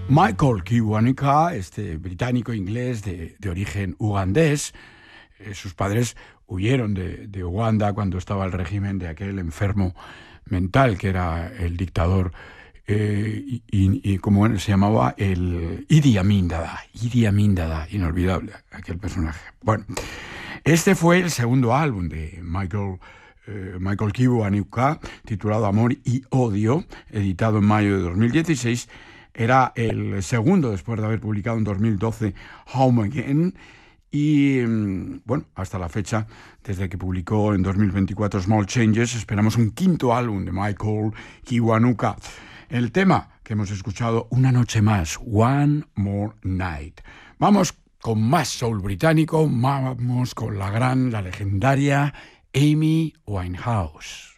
Michael Kiwanuka, este británico inglés de origen ugandés, sus padres huyeron de Uganda cuando estaba el régimen de aquel enfermo mental que era el dictador, y como se llamaba, el Idi Amin Dada. Idi Amin Dada, inolvidable aquel personaje. Bueno, este fue el segundo álbum de Michael Kiwanuka, titulado Amor y Odio, editado en mayo de 2016. Era el segundo después de haber publicado en 2012 Home Again. Y bueno, hasta la fecha, desde que publicó en 2024 Small Changes, esperamos un quinto álbum de Michael Kiwanuka. El tema que hemos escuchado, Una noche más, One More Night. Vamos con más soul británico, vamos con la legendaria Amy Winehouse.